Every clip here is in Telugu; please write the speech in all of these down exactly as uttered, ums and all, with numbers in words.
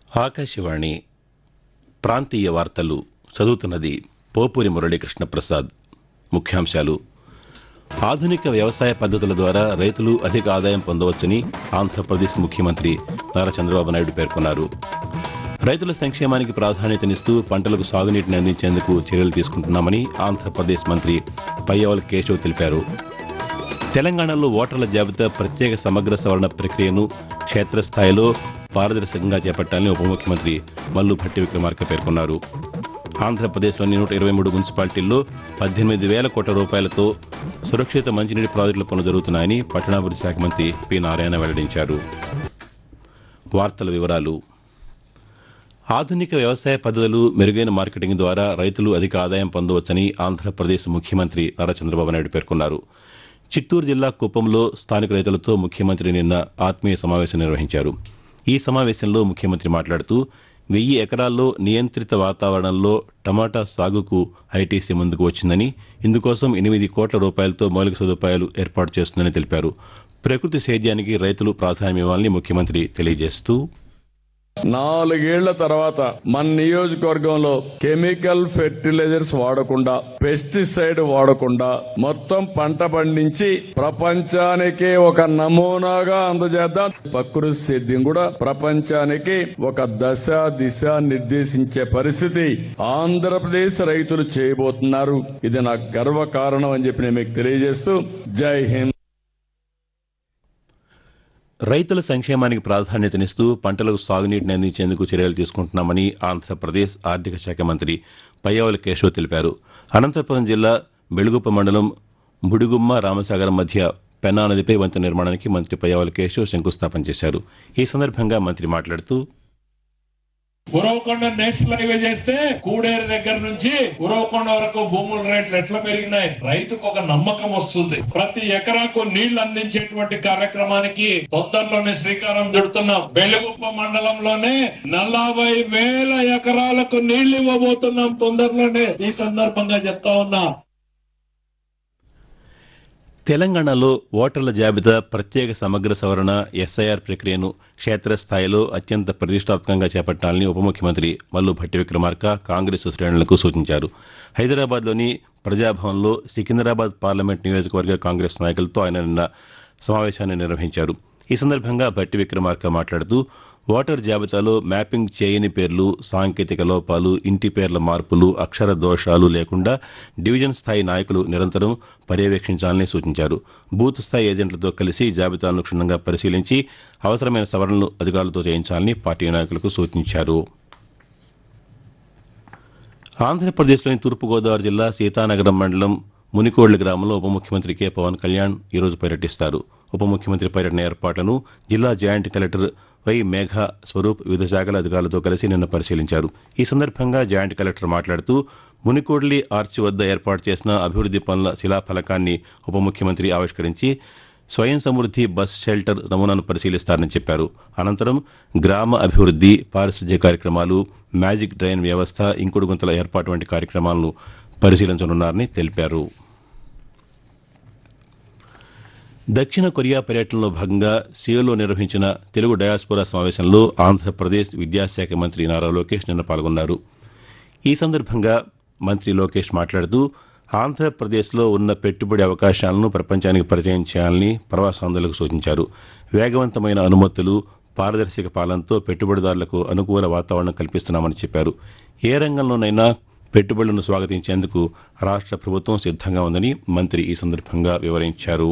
ఆకాశవాణి ప్రాంతీయ వార్తలు చదువుతున్నది పోపూరి మురళీకృష్ణ ప్రసాద్. ముఖ్యాంశాలు: ఆధునిక వ్యవసాయ పద్ధతుల ద్వారా రైతులు అధిక ఆదాయం పొందవచ్చని ఆంధ్రప్రదేశ్ ముఖ్యమంత్రి నారా చంద్రబాబు నాయుడు పేర్కొన్నారు. రైతుల సంక్షేమానికి ప్రాధాన్యతనిస్తూ పంటలకు సాగునీటిని అందించేందుకు చర్యలు తీసుకుంటున్నామని ఆంధ్రప్రదేశ్ మంత్రి పయ్యావుల కేశవ్ తెలిపారు. తెలంగాణలో ఓటర్ల జాబితా ప్రత్యేక సమగ్ర సవరణ ప్రక్రియను క్షేత్రస్థాయిలో పారదర్శకంగా చేపట్టాలని ఉప ముఖ్యమంత్రి మల్లు భట్టి విక్రమార్క పేర్కొన్నారు. ఆంధ్రప్రదేశ్లోని నూట ఇరవై మూడు మున్సిపాలిటీల్లో పద్దెనిమిది వేల కోట్ల రూపాయలతో సురక్షిత మంచినీటి ప్రాజెక్టుల పనులు జరుగుతున్నాయని పట్టణాభివృద్ధి శాఖ మంత్రి పి నారాయణ వెల్లడించారు. వార్తల వివరాలు: ఆధునిక వ్యవసాయ పద్ధతులు, మెరుగైన మార్కెటింగ్ ద్వారా రైతులు అధిక ఆదాయం పొందవచ్చని ఆంధ్రప్రదేశ్ ముఖ్యమంత్రి నారా చంద్రబాబు నాయుడు పేర్కొన్నారు. చిత్తూరు జిల్లా కుప్పంలో స్థానిక రైతులతో ముఖ్యమంత్రి నిన్న ఆత్మీయ సమావేశం నిర్వహించారు. ఈ సమావేశంలో ముఖ్యమంత్రి మాట్లాడుతూ వెయ్యి ఎకరాల్లో నియంత్రిత వాతావరణంలో టమాటా సాగుకు ఐటీసీ ముందుకు వచ్చిందని, ఇందుకోసం ఎనిమిది కోట్ల రూపాయలతో మౌలిక సదుపాయాలు ఏర్పాటు చేస్తుందని తెలిపారు. ప్రకృతి సేద్యానికి రైతులు ప్రాధాన్యమివ్వాలని ముఖ్యమంత్రి తెలియజేస్తూ, నాలుగేళ్ల తర్వాత మన నియోజకవర్గంలో కెమికల్ ఫెర్టిలైజర్స్ వాడకుండా, పెస్టిసైడ్ వాడకుండా మొత్తం పంట పండించి ప్రపంచానికి ఒక నమూనాగా అందజేద్దాం. ప్రకృతి సేద్యం కూడా ప్రపంచానికి ఒక దశ దిశ నిర్దేశించే పరిస్థితి ఆంధ్రప్రదేశ్ రైతులు చేయబోతున్నారు. ఇది నాకు గర్వ కారణం అని చెప్పి నేను మీకు తెలియజేస్తూ జై హింద్. రైతుల సంక్షేమానికి ప్రాధాన్యతనిస్తూ పంటలకు సాగునీటిని అందించేందుకు చర్యలు తీసుకుంటున్నామని ఆంధ్రప్రదేశ్ ఆర్థిక శాఖ మంత్రి పయ్యావుల కేశవ్ తెలిపారు. అనంతపురం జిల్లా బెళగుప్ప మండలం బుడిగుమ్మ రామసాగరం మధ్య పెన్నా నదిపై వంతెన నిర్మాణానికి మంత్రి పయ్యావుల కేశవ్ శంకుస్థాపన చేశారు. ఈ సందర్భంగా మంత్రి మాట్లాడుతూ, ఉరవకొండ నేషనల్ హైవే చేస్తే కూడేరు దగ్గర నుంచి ఉరవకొండ వరకు భూముల రేట్లు ఎట్లా పెరిగినాయి, రైతుకు ఒక నమ్మకం వస్తుంది. ప్రతి ఎకరాకు నీళ్లు అందించేటువంటి కార్యక్రమానికి తొందరలోనే శ్రీకారం చుడుతున్నాం. బెళగుప్ప మండలంలోనే నలభై వేల ఎకరాలకు నీళ్లు ఇవ్వబోతున్నాం తొందరలోనే. ఈ సందర్భంగా చెప్తా ఉన్నా, తెలంగాణలో ఓటర్ల జాబితా ప్రత్యేక సమగ్ర సవరణ ఎస్ఐఆర్ ప్రక్రియను క్షేత్రస్థాయిలో అత్యంత ప్రతిష్టాత్మకంగా చేపట్టాలని ఉప ముఖ్యమంత్రి మల్లు భట్టి విక్రమార్క కాంగ్రెస్ శ్రేణులకు సూచించారు. హైదరాబాద్లోని ప్రజాభవన్లో సికింద్రాబాద్ పార్లమెంట్ నియోజకవర్గ కాంగ్రెస్ నాయకులతో ఆయన నిన్న సమావేశాన్ని నిర్వహించారు. ఈ సందర్భంగా భట్టి విక్రమార్క మాట్లాడుతూ, ఓటర్ జాబితాలో మ్యాపింగ్ చేయని పేర్లు, సాంకేతిక లోపాలు, ఇంటి పేర్ల మార్పులు, అక్షర దోషాలు లేకుండా డివిజన్ స్థాయి నాయకులు నిరంతరం పర్యవేక్షించాలని సూచించారు. బూత్ స్థాయి ఏజెంట్లతో కలిసి జాబితాను క్షుణ్ణంగా పరిశీలించి అవసరమైన సవరణలు అధికారులతో చేయించాలని పార్టీ నాయకులకు సూచించారు. ఆంధ్రప్రదేశ్లోని తూర్పుగోదావరి జిల్లా సీతానగరం మండలం మునికోళ్ల గ్రామంలో ఉప ముఖ్యమంత్రి కె పవన్ కళ్యాణ్ ఈరోజు పర్యటిస్తారు. ఉప ముఖ్యమంత్రి పర్యటన ఏర్పాట్లను జిల్లా జాయింట్ కలెక్టర్ వై మేఘ స్వరూప్ వివిధ శాఖల అధికారులతో కలిసి నిన్న పరిశీలించారు. ఈ సందర్భంగా జాయింట్ కలెక్టర్ మాట్లాడుతూ, మునికోడ్లి ఆర్చి వద్ద ఏర్పాటు చేసిన అభివృద్ది పనుల శిలాఫలకాన్ని ఉప ముఖ్యమంత్రి ఆవిష్కరించి స్వయం సమృద్ది బస్ షెల్టర్ నమూనాను పరిశీలిస్తారని చెప్పారు. అనంతరం గ్రామ అభివృద్ది, పారిశుద్ధ్య కార్యక్రమాలు, మ్యాజిక్ డ్రైన్ వ్యవస్థ, ఇంకుడు గుంతల ఏర్పాటు వంటి కార్యక్రమాలను పరిశీలించనున్నారని తెలిపారు. దక్షిణ కొరియా పర్యటనలో భాగంగా సియోల్లో నిర్వహించిన తెలుగు డయాస్పోరా సమావేశంలో ఆంధ్రప్రదేశ్ విద్యాశాఖ మంత్రి నారా లోకేష్ నిన్న పాల్గొన్నారు. ఈ సందర్భంగా మంత్రి లోకేష్ మాట్లాడుతూ, ఆంధ్రప్రదేశ్లో ఉన్న పెట్టుబడి అవకాశాలను ప్రపంచానికి పరిచయం చేయాలని ప్రవాసాంధ్రులకు సూచించారు. వేగవంతమైన అనుమతులు, పారదర్శక పాలనతో పెట్టుబడిదారులకు అనుకూల వాతావరణం కల్పిస్తున్నామని చెప్పారు. ఏ రంగంలోనైనా పెట్టుబడులను స్వాగతించేందుకు రాష్ట్ర ప్రభుత్వం సిద్ధంగా ఉందని మంత్రి ఈ సందర్భంగా వివరించారు.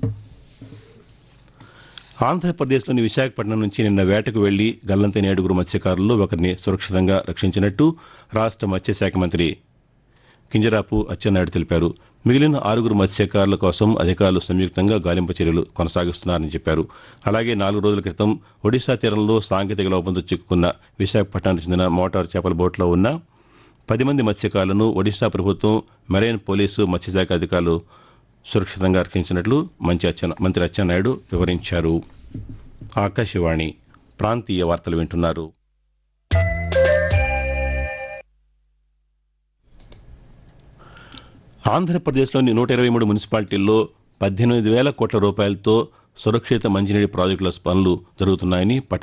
ఆంధ్రప్రదేశ్లోని విశాఖపట్నం నుంచి నిన్న వేటకు వెళ్లి గల్లంతైన ఏడుగురు మత్స్యకారుల్లో ఒకరిని సురక్షితంగా రక్షించినట్టు రాష్ట్ర మత్స్యశాఖ మంత్రి కింజరాపు అచ్చెన్నాయుడు తెలిపారు. మిగిలిన ఆరుగురు మత్స్యకారుల కోసం అధికారులు సంయుక్తంగా గాలింపు చర్యలు కొనసాగిస్తున్నారని చెప్పారు. అలాగే నాలుగు రోజుల క్రితం ఒడిశా తీరంలో సాంకేతిక లోపంతో చిక్కుకున్న విశాఖపట్నానికి చెందిన మోటార్ చేపల బోట్లో ఉన్న పది మంది మత్స్యకారులను ఒడిశా ప్రభుత్వం, మెరైన్ పోలీసు, మత్స్యశాఖ అధికారులు సురక్షితంగా రక్షించినట్లు మంత్రి అచ్చెన్నాయుడు వివరించారు. ఆకాశవాణి ప్రాంతీయ వార్తలు వింటున్నారు. ఆంధ్రప్రదేశ్లోని నూట ఇరవై మూడు మున్సిపాలిటీల్లో పద్దెనిమిది వేల కోట్ల రూపాయలతో సురక్షిత మంచినీటి ప్రాజెక్టుల పనులు జరుగుతున్నాయని